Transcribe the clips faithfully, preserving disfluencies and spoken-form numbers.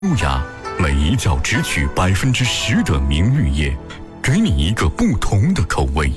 优雅，每一角只取百分之十的明绿叶，给你一个不同的口味。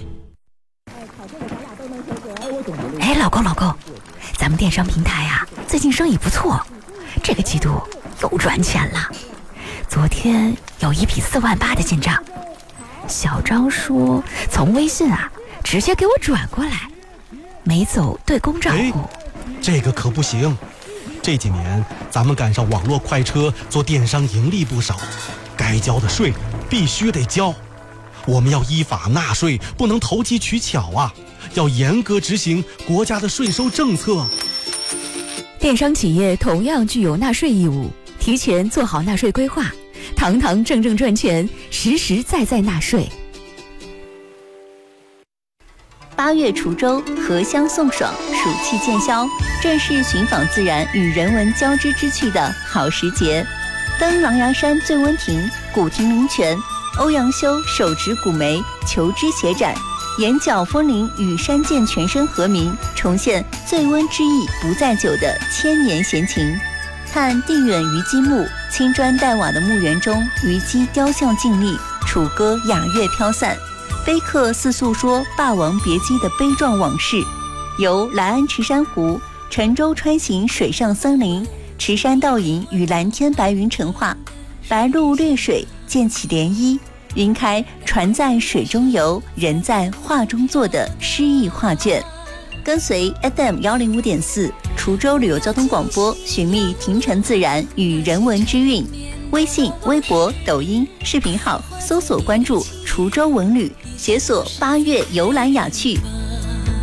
哎，老公老公，咱们电商平台啊，最近生意不错，这个季度又赚钱了。昨天有一笔四万八的进账，小张说从微信啊直接给我转过来，没走对公账户。 哎，这个可不行。这几年咱们赶上网络快车，做电商盈利不少，该交的税必须得交。我们要依法纳税，不能投机取巧啊！要严格执行国家的税收政策。 电商企业同样具有纳税义务，提前做好纳税规划，堂堂正正赚钱，实实在在纳税。 八月滁州荷香送爽，暑气渐消，正是寻访自然与人文交织之趣的好时节。登狼牙山醉温亭，古亭灵泉，欧阳修手执古梅，求枝斜展，眼角风铃与山涧全身和鸣，重现醉温之意不在酒的千年闲情。看地远虞姬墓，青砖黛瓦的墓园中，虞姬雕像静立，楚歌雅乐飘散。碑刻似诉说《霸王别姬》的悲壮往事，由来安池珊瑚、沉舟穿行水上森林，池山倒影与蓝天白云成画，白鹭掠水溅起涟漪，晕开船在水中游，人在画中坐的诗意画卷。跟随 F M 幺零五点四滁州旅游交通广播，寻觅亭城自然与人文之韵。微信、微博、抖音视频号搜索关注滁州文旅，解锁八月游览雅趣，